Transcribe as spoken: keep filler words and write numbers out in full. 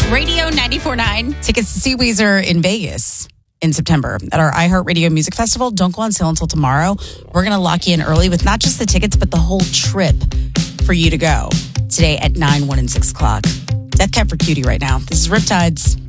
Radio ninety-four point nine. Tickets to see Weezer in Vegas in September at our iHeartRadio Music Festival don't go on sale until tomorrow. We're going to lock you in early with not just the tickets, but the whole trip for you to go today at nine, one, and six o'clock. Death Cab for Cutie right now. This is Riptides.